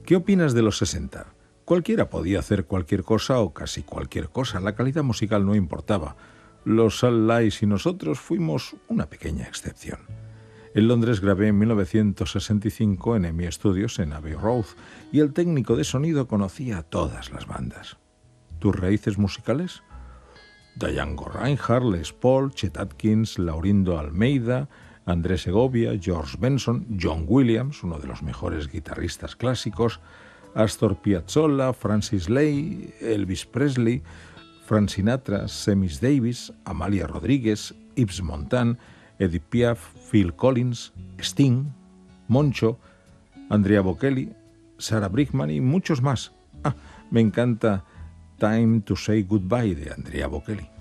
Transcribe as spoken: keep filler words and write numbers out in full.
¿Qué opinas de los sesenta? Cualquiera podía hacer cualquier cosa o casi cualquier cosa. La calidad musical no importaba. Los Salt Lies y nosotros fuimos una pequeña excepción. En Londres grabé en mil novecientos sesenta y cinco en EMI Studios en Abbey Road y el técnico de sonido conocía a todas las bandas. ¿Tus raíces musicales? Django Reinhardt, Les Paul, Chet Atkins, Laurindo Almeida, Andrés Segovia, George Benson, John Williams, uno de los mejores guitarristas clásicos, Astor Piazzolla, Francis Lai, Elvis Presley, Frank Sinatra, Semis Davis, Amalia Rodríguez, Yves Montand, Edith Piaf, Phil Collins, Sting, Moncho, Andrea Bocelli, Sarah Brightman y muchos más. Ah, me encanta Time to Say Goodbye de Andrea Bocelli.